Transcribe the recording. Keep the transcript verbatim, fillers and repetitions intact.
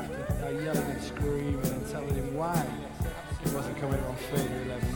after uh, yelling and screaming and telling him why he wasn't coming on Fader eleven